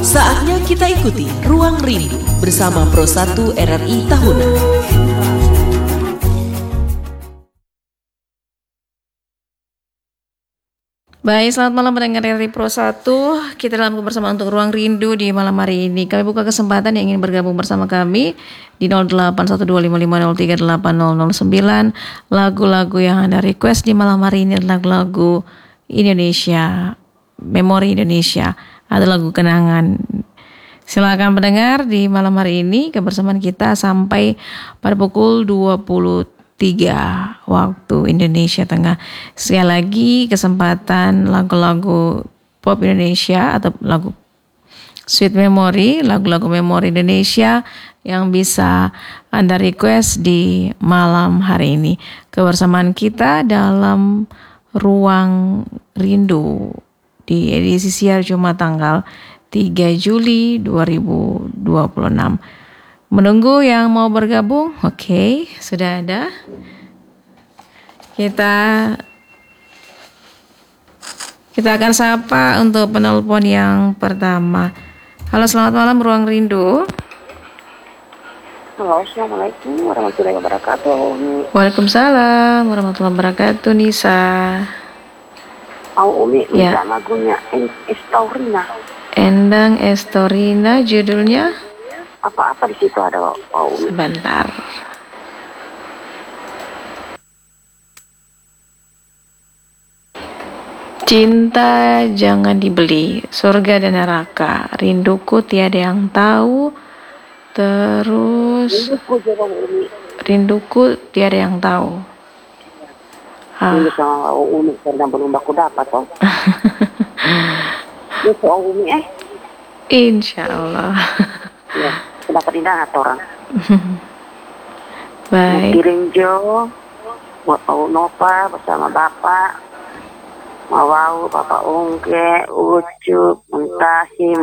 Saatnya kita ikuti Ruang Rindu bersama Pro 1 RRI Tahunan. Baik, selamat malam pendengar RRI Pro 1. Kita dalam kebersamaan untuk Ruang Rindu di malam hari ini. Kami buka kesempatan yang ingin bergabung bersama kami di 081255038009. Lagu-lagu yang Anda request di malam hari ini adalah lagu Indonesia, Memori Indonesia, atau lagu kenangan. Silakan pendengar di malam hari ini kebersamaan kita sampai pada pukul 23 waktu Indonesia Tengah. Sekali lagi kesempatan lagu-lagu pop Indonesia atau lagu Sweet Memory, lagu-lagu memori Indonesia yang bisa Anda request di malam hari ini. Kebersamaan kita dalam Ruang Rindu di edisi siar Jumat tanggal 3 Juli 2026. Menunggu yang mau bergabung. Oke, sudah ada. Kita akan sapa untuk penelpon yang pertama. Halo, selamat malam Ruang Rindu. Halo, assalamualaikum warahmatullahi wabarakatuh. Waalaikumsalam warahmatullahi wabarakatuh, Nisa. Umi Ya. minta lagunya Estorina. Endang Estorina judulnya? Apa-apa di situ ada Umi. Sebentar. Cinta jangan dibeli, surga dan neraka, rinduku tiada yang tahu, terus Rinduku juga Umi. rinduku tiada yang tahu. Ini sama Umi karena belum aku dapat toh. Itu Umi Insya Allah. Ya, dapat indah orang. Baik. Kirim Jo buat Pak Nopa bersama Bapak. Mawau, Bapak Ungke, Ucup, Muntahim.